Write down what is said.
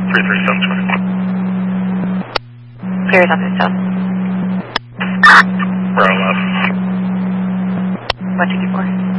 Clear is understood. We're on left. What you get for?